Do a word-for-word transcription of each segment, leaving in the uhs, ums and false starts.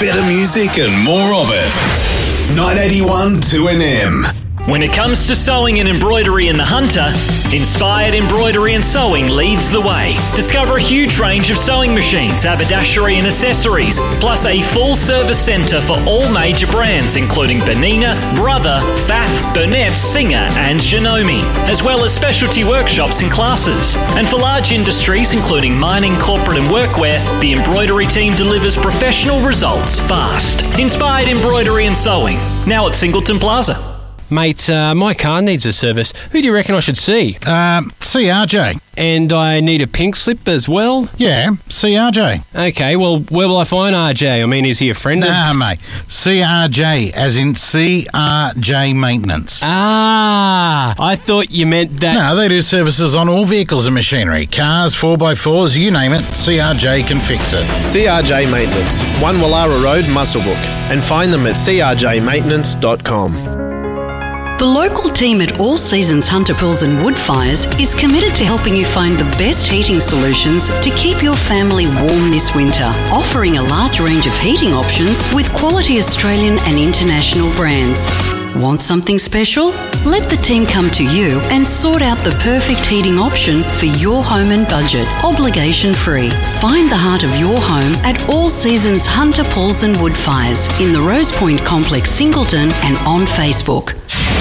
Better music and more of it. nine eighty-one two N M. When it comes to sewing and embroidery in the Hunter, Inspired Embroidery and Sewing leads the way. Discover a huge range of sewing machines, haberdashery and accessories, plus a full-service centre for all major brands including Bernina, Brother, Pfaff, Burnett, Singer and Shinomi, as well as specialty workshops and classes. And for large industries including mining, corporate and workwear, the embroidery team delivers professional results fast. Inspired Embroidery and Sewing, now at Singleton Plaza. Mate, uh, my car needs a service. Who do you reckon I should see? Um, see R J. And I need a pink slip as well? Yeah, see R J. Okay, well, where will I find R J? I mean, is he a friend nah, of... Nah, mate. C R J, as in C R J Maintenance. Ah, I thought you meant that... No, they do services on all vehicles and machinery. Cars, four by fours, you name it, C R J can fix it. C R J Maintenance, one Wallara Road, Muswellbrook. And find them at c r j maintenance dot com. The local team at All Seasons Hunter Pools and Woodfires is committed to helping you find the best heating solutions to keep your family warm this winter, offering a large range of heating options with quality Australian and international brands. Want something special? Let the team come to you and sort out the perfect heating option for your home and budget, obligation free. Find the heart of your home at All Seasons Hunter Pools and Woodfires in the Rose Point Complex, Singleton, and on Facebook.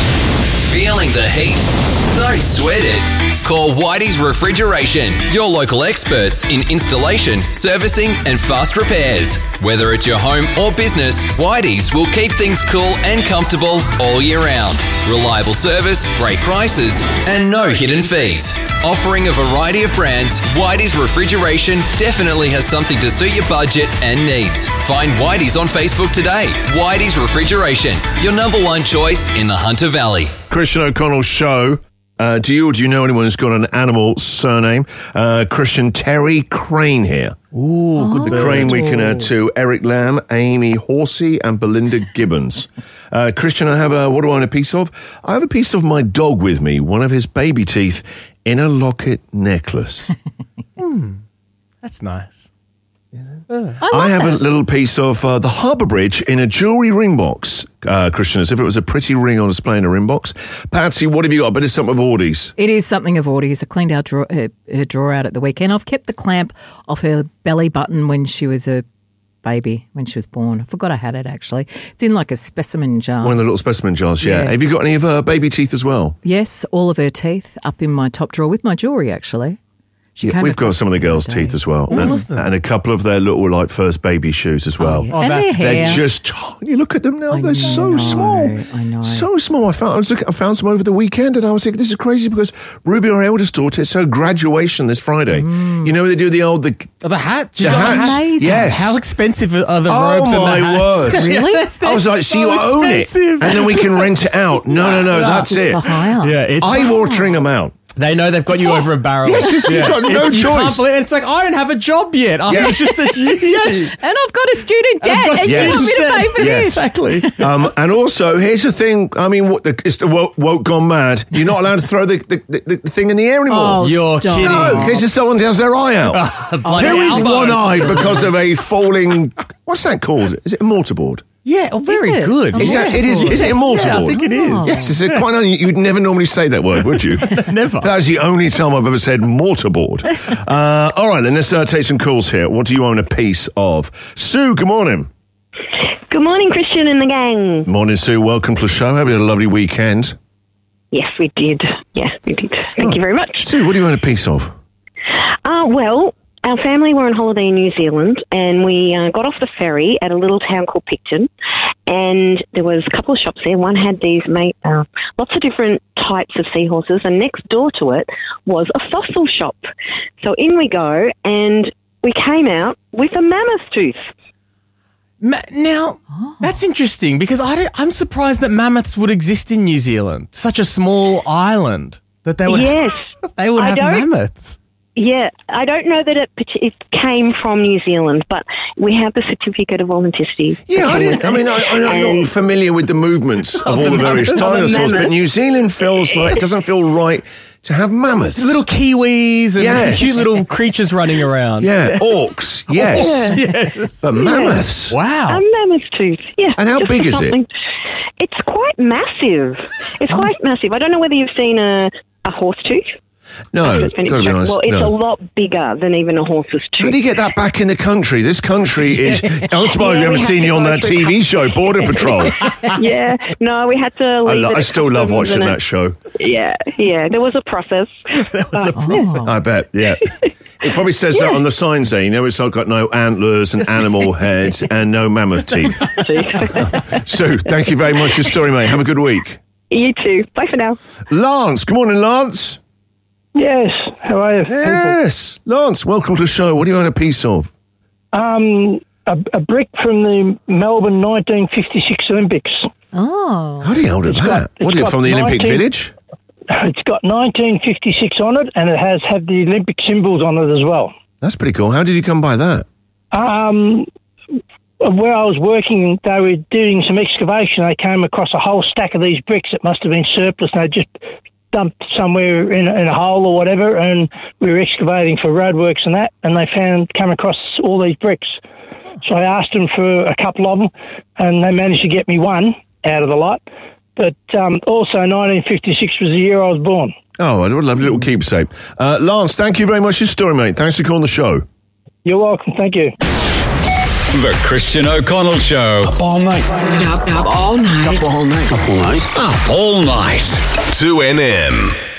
Feeling the heat? Don't sweat it. Call Whitey's Refrigeration, your local experts in installation, servicing and fast repairs. Whether it's your home or business, Whitey's will keep things cool and comfortable all year round. Reliable service, great prices and no hidden fees. Offering a variety of brands, Whitey's Refrigeration definitely has something to suit your budget and needs. Find Whitey's on Facebook today. Whitey's Refrigeration, your number one choice in the Hunter Valley. Christian O'Connell's show. Uh, do you or do you know anyone who's got an animal surname? Uh, Christian Terry Crane here. Ooh, good. The Crane we can add to Eric Lamb, Amy Horsey, and Belinda Gibbons. uh, Christian, I have a, what do I own a piece of? I have a piece of my dog with me, one of his baby teeth in a locket necklace. Hmm, that's nice. Yeah. I, I have that. a little piece of uh, the Harbour Bridge in a jewellery ring box, uh, Christian, as if it was a pretty ring on display in a ring box. Patsy, what have you got? I bet it's something of Audie's. It is something of Audie's. I cleaned out drawer, her, her drawer out at the weekend. I've kept the clamp off her belly button when she was a baby, when she was born. I forgot I had it, actually. It's in like a specimen jar. One of the little specimen jars, yeah. yeah. Have you got any of her baby teeth as well? Yes, all of her teeth up in my top drawer with my jewellery, actually. Yeah, we've got some of the girls' the teeth as well, all and, of them. and a couple of their little like first baby shoes as well. Oh, yeah. oh that's they're just. You look at them now; I they're know, so small. I know, so small. I found I was looking, I found some over the weekend, and I was thinking, this is crazy because Ruby, our eldest daughter, it's her graduation this Friday. Mm. You know they do the old the oh, the hat, the hats. Amazing. Yes. How expensive are the oh robes and the my hats? word! Really? I was like, so, so you so own expensive. it, and then we can rent it out. No, no, no, that's just it. For hire. Yeah, it's eye-watering amount. They know they've got you over a barrel. Yes, yes, you've got no it's, you can't choice. believe, and it's like, I don't have a job yet. I'm Yeah. just a Yes. And I've got a student debt, and, got- you Yes. want me to pay for Yes. this? Exactly. Um, and also, here's the thing. I mean, what the, it's the woke, woke gone mad. You're not allowed to throw the, the, the, the thing in the air anymore. Oh, You're stop. kidding. No, in case someone has their eye out. Bloody Who is elbow. one-eyed because of a falling... What's that called? Is it a mortarboard? Yeah, oh, very Is it? good. Is that, it is, is it a mortarboard? Yeah, I think it is. Yes, it's a quite un- you'd never normally say that word, would you? Never. That was the only time I've ever said mortarboard. Uh, all right, then, let's uh, take some calls here. What do you own a piece of? Sue, good morning. Good morning, Christian and the gang. Morning, Sue. Welcome to the show. Have you had a lovely weekend? Yes, we did. Yes, we did. Thank Oh. you very much. Sue, what do you own a piece of? Uh, well, our family were on holiday in New Zealand, and we uh, got off the ferry at a little town called Picton, and there was a couple of shops there. One had these mate, uh, lots of different types of seahorses, and next door to it was a fossil shop. So in we go, and we came out with a mammoth tooth. Ma- now, oh. that's interesting because I don't, I'm surprised that mammoths would exist in New Zealand. Such a small island that they would Yes. have, they would I have don't- mammoths. Yeah, I don't know that it, it came from New Zealand, but we have the certificate of authenticity. Yeah, I didn't. I mean, I, I'm And- not familiar with the movements of all the various Of the dinosaurs, but mammoth. New Zealand feels like it doesn't feel right to have mammoths. Little kiwis and Yes. cute little creatures running around. Yeah, orcs. Yes, yes. but mammoths. Wow. A mammoth tooth, yeah. And how just big is it? something- It's quite massive. It's quite massive. I don't know whether you've seen a, a horse tooth. No, It's been gotta be extracted. honest. Well, it's no. a lot bigger than even a horse's tooth. How do you get that back in the country? This country is. I'm surprised Yeah, we we haven't have seen to you on go that through T V show, Border Patrol. Yeah, no, we had to I, leave lo- it I at still love customs watching and that it- show. Yeah, yeah, there was a process. That was a Oh. I bet, yeah. It probably says that on the signs there. You know, it's like got no antlers and animal heads and no mammoth teeth. Sue, thank you very much for your story, mate. Have a good week. You too. Bye for now. Lance, good morning, Lance. Yes, how are you? Yes, Lance, welcome to the show. What do you want a piece of? Um, a, a brick from the Melbourne nineteen fifty-six Olympics. Oh. How do you hold of It's that? got- What, it's is it from the got Olympic nineteen Village? It's got nineteen fifty-six on it, and it has had the Olympic symbols on it as well. That's pretty cool. How did you come by that? Um, where I was working, they were doing some excavation. They came across a whole stack of these bricks that must have been surplus, and they just dumped somewhere in, a- in a hole or whatever, and we were excavating for roadworks and that, and they found, come across all these bricks. So I asked them for a couple of them, and they managed to get me one out of the lot. But um, also nineteen fifty-six was the year I was born. Oh, what a lovely little keepsake. Uh, Lance, thank you very much for your story, mate. Thanks for calling the show. You're welcome. Thank you. The Christian O'Connell Show. Up all night. Up, up all night. Up all night. Up all night. Up all night. two N M.